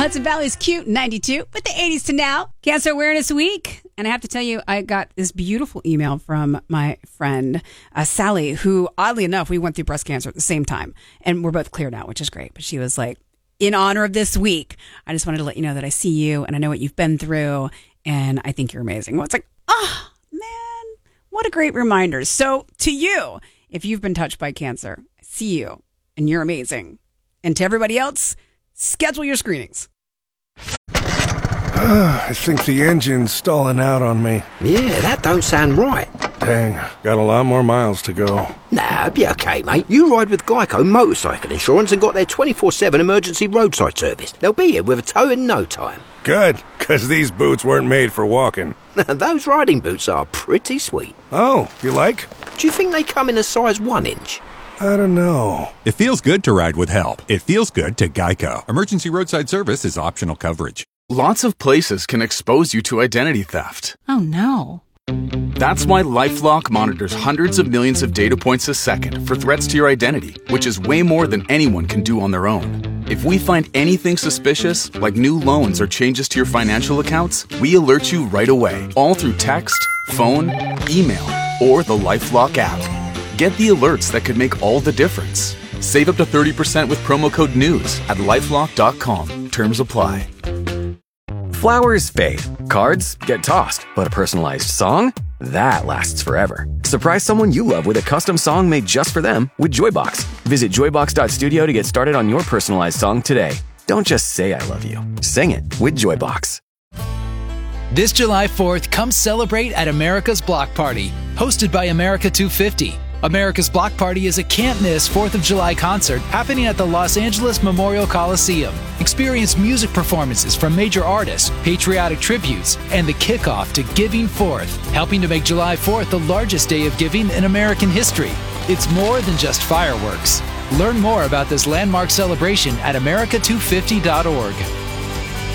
Hudson Valley's Cute 92 with the 80s to now. Cancer Awareness Week. And I have to tell you, I got this beautiful email from my friend, Sally, who, oddly enough, we went through breast cancer at the same time. And we're both cleared out, which is great. But she was like, in honor of this week, I just wanted to let you know that I see you and I know what you've been through. And I think you're amazing. Well, it's like, oh, man, what a great reminder. So to you, if you've been touched by cancer, I see you and you're amazing. And to everybody else, schedule your screenings. I think the engine's stalling out on me. Yeah, that don't sound right. Dang, got a lot more miles to go. Nah, be okay, mate. You ride with Geico Motorcycle Insurance and got their 24/7 emergency roadside service. They'll be here with a tow in no time. Good, because these boots weren't made for walking. Those riding boots are pretty sweet. Oh, you like? Do you think they come in a size 1 inch? I don't know. It feels good to ride with help. It feels good to Geico. Emergency roadside service is optional coverage. Lots of places can expose you to identity theft. Oh, no. That's why LifeLock monitors hundreds of millions of data points a second for threats to your identity, which is way more than anyone can do on their own. If we find anything suspicious, like new loans or changes to your financial accounts, we alert you right away, all through text, phone, email, or the LifeLock app. Get the alerts that could make all the difference. Save up to 30% with promo code NEWS at LifeLock.com. Terms apply. Flowers fade, cards get tossed, but a personalized song? That lasts forever. Surprise someone you love with a custom song made just for them with Joybox. Visit joybox.studio to get started on your personalized song today. Don't just say I love you. Sing it with Joybox. This July 4th, come celebrate at America's Block Party, hosted by America 250. America's Block Party is a can't-miss 4th of July concert happening at the Los Angeles Memorial Coliseum. Experience music performances from major artists, patriotic tributes, and the kickoff to Giving Forth, helping to make July 4th the largest day of giving in American history. It's more than just fireworks. Learn more about this landmark celebration at america250.org.